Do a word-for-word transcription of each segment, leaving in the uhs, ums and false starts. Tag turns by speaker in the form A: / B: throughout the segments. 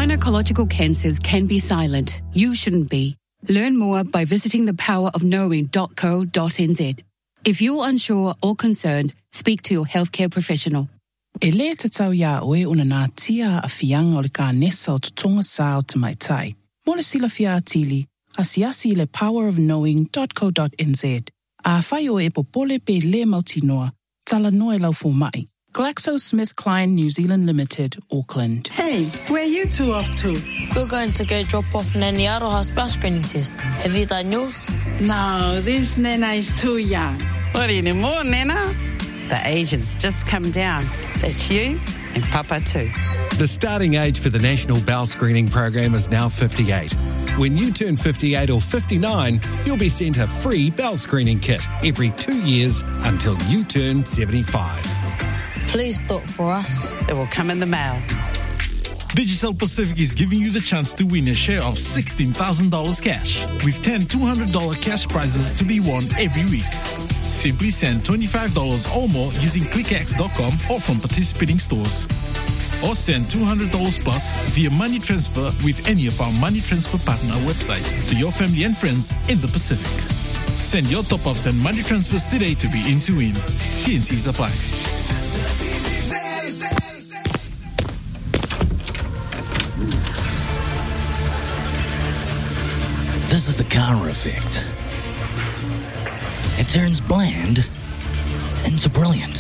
A: Gynecological cancers can be silent. You shouldn't be. Learn more by visiting the power of knowing dot co dot n z. If you're unsure or concerned, speak to your healthcare professional.
B: E le te tau ia oe una nā tia a fianga o le ka nesa o tutonga sā o te maitai. Mo le sila fia atili, asiasi le power of knowing dot co dot n z. A whai o e popole pe le mautinoa, tala noe lau fo mai. GlaxoSmithKline New Zealand Limited, Auckland.
C: Hey, where are you two off to?
D: We're going to go drop off Nanny Aroha's bowel screening test. Have you done yours?
C: No, this Nana is too young.
E: What anymore, Nana? The age has just come down. That's you and Papa too.
F: The starting age for the National Bowel Screening Program is now fifty-eight. When you turn fifty-eight or fifty-nine, you'll be sent a free bowel screening kit every two years until you turn seventy-five.
D: Please do it for us.
E: It will come in the mail.
G: Digicel Pacific is giving you the chance to win a share of sixteen thousand dollars cash, with ten two hundred dollars cash prizes to be won every week. Simply send twenty-five dollars or more using click x dot com or from participating stores. Or send two hundred dollars plus via money transfer with any of our money transfer partner websites to your family and friends in the Pacific. Send your top-ups and money transfers today to be in to win. T N Cs apply.
H: This is the Kara effect. It turns bland into brilliant.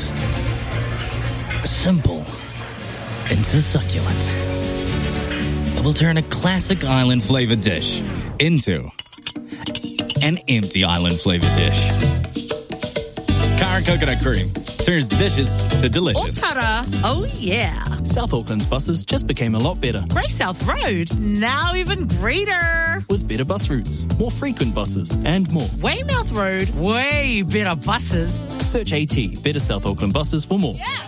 H: Simple into succulent. It will turn a classic island flavored dish into an empty island flavored dish. Kara coconut cream turns dishes to delicious.
I: Otara, oh yeah.
J: South Auckland's buses just became a lot better.
I: Grey South Road, now even greener.
J: With better bus routes, more frequent buses, and more.
I: Weymouth Road, way better buses.
J: Search AT, Better South Auckland Buses for more.
I: Yeah.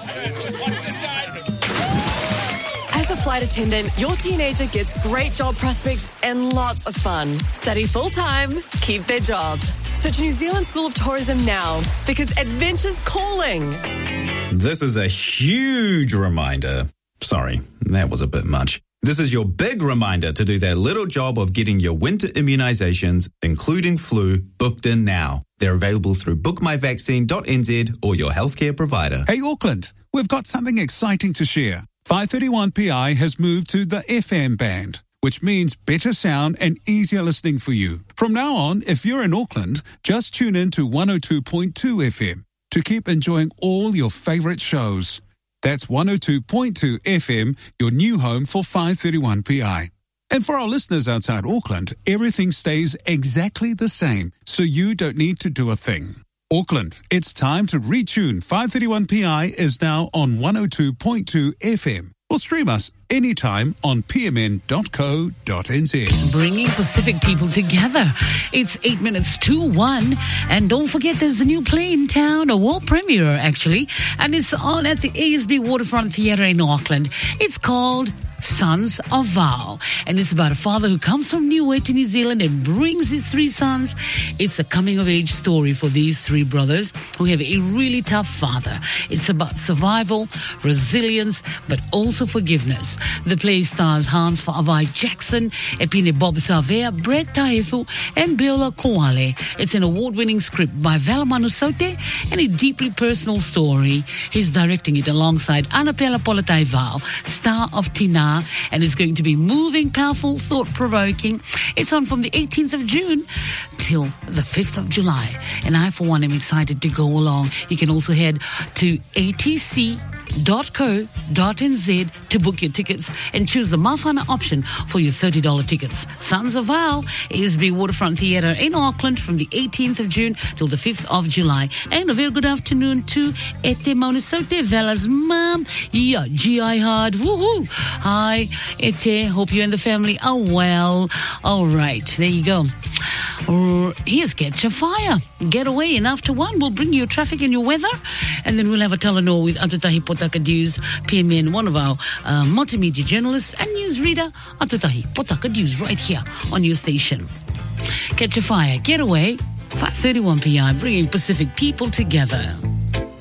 K: As a flight attendant, your teenager gets great job prospects and lots of fun. Study full-time, keep their job. Search New Zealand School of Tourism now, because adventure's calling.
L: This is a huge reminder. Sorry, that was a bit much. This is your big reminder to do that little job of getting your winter immunisations, including flu, booked in now. They're available through book my vaccine dot n z or your healthcare provider.
M: Hey Auckland, we've got something exciting to share. five thirty-one P I has moved to the F M band, which means better sound and easier listening for you. From now on, if you're in Auckland, just tune in to one oh two point two F M to keep enjoying all your favourite shows. That's one oh two point two F M, your new home for five thirty-one P I. And for our listeners outside Auckland, everything stays exactly the same, so you don't need to do a thing. Auckland, it's time to retune. five thirty-one P I is now on one oh two point two F M. Or stream us anytime on p m n dot co dot n z.
N: Bringing Pacific people together. It's eight minutes to one. And don't forget there's a new play in town, a world premiere actually. And it's on at the A S B Waterfront Theatre in Auckland. It's called Sons of Val. And it's about a father who comes from Niue to New Zealand and brings his three sons. It's a coming-of-age story for these three brothers who have a really tough father. It's about survival, resilience, but also forgiveness. The play stars Hans Fa'avai Jackson, Epine Bob Savea, Brett Taefu, and Beulah Koale. It's an award-winning script by Vala Manusote and a deeply personal story. He's directing it alongside Anapela Polatai Val, star of Tina, and it's going to be moving, powerful, thought-provoking. It's on from the eighteenth of June till the fifth of July. And I, for one, am excited to go along. You can also head to a t c dot co dot n z to book your tickets and choose the Mafana option for your thirty dollars tickets. Sons of Val, A S B Waterfront Theatre in Auckland from the eighteenth of June till the fifth of July. And a very good afternoon to Ete Maunasote, Vela's mum. Yeah, G I hard. Woohoo. Hi, Ete. Hope you and the family are well. All right, there you go. Uh, here's Catch a Fire. Get away in after one. We'll bring you traffic and your weather. And then we'll have a Talanoa with Atutahi Potaka News, P M N, one of our uh, multimedia journalists and newsreader, Atutahi Potaka News, right here on your station. Catch a Fire. Get away. five thirty-one P M, bringing Pacific people together.